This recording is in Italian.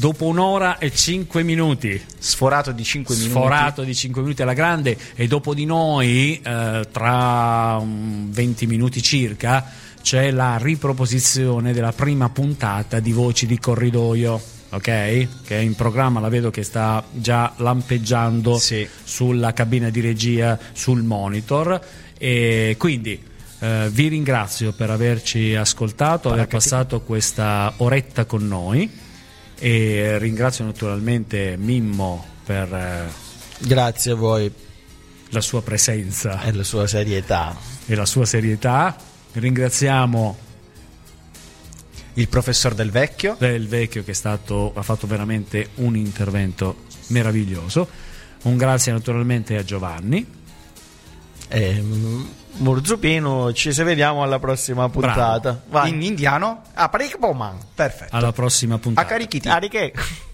dopo 1 ora e 5 minuti. Sforato di 5 minuti. Sforato di 5 minuti alla grande, e dopo di noi, tra 20 minuti circa, c'è la riproposizione della prima puntata di Voci di Corridoio, ok? Che è in programma, la vedo che sta già lampeggiando sulla cabina di regia, sul monitor, e quindi vi ringrazio per averci ascoltato, aver passato questa oretta con noi, e ringrazio naturalmente Mimmo per grazie a voi, la sua presenza e la sua serietà. Ringraziamo il professor Del Vecchio che ha fatto veramente un intervento meraviglioso. Un grazie naturalmente a Giovanni Murzupino. Ci vediamo alla prossima puntata. In indiano? Perfetto. Alla prossima puntata. A carichiti.